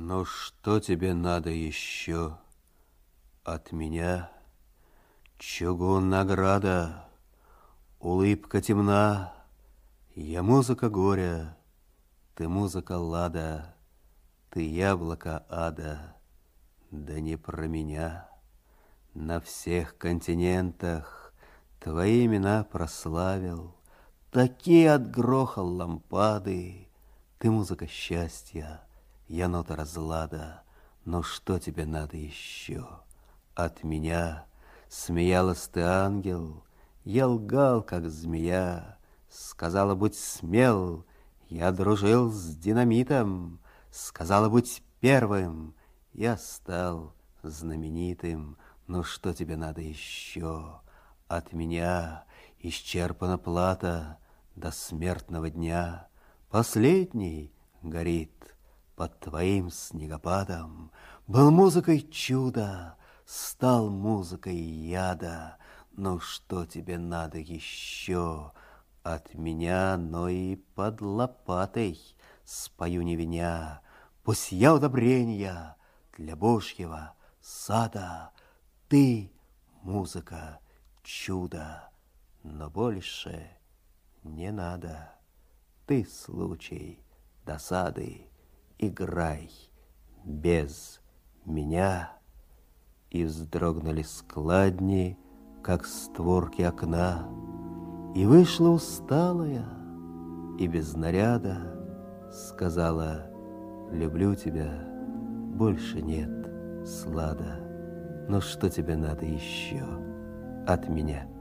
Ну что тебе надо еще от меня? Чугун награда, улыбка темна. Я музыка горя, ты музыка лада, ты яблоко ада, да не про меня. На всех континентах твои имена прославил, такие отгрохал лампады. Ты музыка счастья, я нота разлада. Но что тебе надо еще от меня? Смеялась ты, ангел, я лгал, как змея. Сказала, будь смел, я дружил с динамитом. Сказала, будь первым, я стал знаменитым. Но что тебе надо еще от меня? Исчерпана плата до смертного дня. Последний горит под твоим снегопадом. Был музыкой чуда, стал музыкой яда. Но что тебе надо еще от меня? Но и под лопатой спою не виня. Пусть я удобренья для Божьего сада. Ты музыка, чудо, но больше не надо. Ты случай, досады, играй без меня. И вздрогнули складни, как створки окна, и вышла усталая, и без наряда сказала: люблю тебя, больше нет слада. Но что тебе надо еще от меня?